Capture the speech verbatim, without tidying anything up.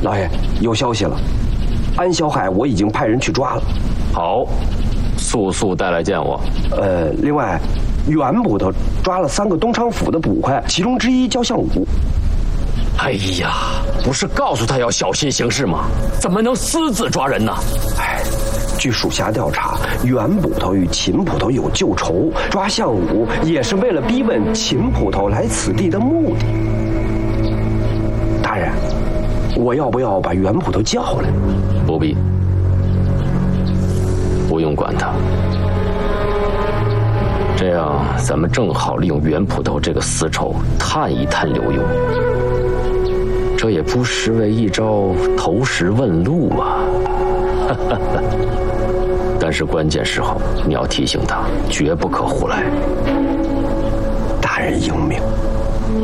老爷，有消息了，安小海我已经派人去抓了。 好，速速带来见我。 呃，另外，袁捕头抓了三个东昌府的捕快，其中之一叫项武。 哎呀，不是告诉他要小心行事吗？怎么能私自抓人呢？ 哎，据属下调查，袁捕头与秦捕头有旧仇，抓项武也是为了逼问秦捕头来此地的目的。大人，我要不要把袁捕头叫来？ 不必，不用管他。这样，咱们正好利用袁捕头这个死丑探一探刘墉。这也不失为一招投石问路啊！但是关键时候你要提醒他，绝不可胡来。 大人英明。